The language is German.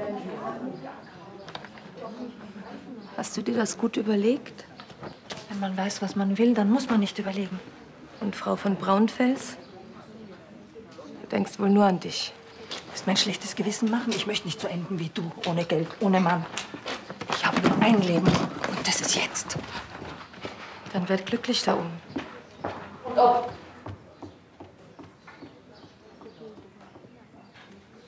Hast du dir das gut überlegt? Wenn man weiß, was man will, dann muss man nicht überlegen. Und Frau von Braunfels? Du denkst wohl nur an dich. Willst mein schlechtes Gewissen machen? Ich möchte nicht so enden wie du, ohne Geld, ohne Mann. Ich habe nur ein Leben und das ist jetzt. Dann werd glücklich da oben. Und ob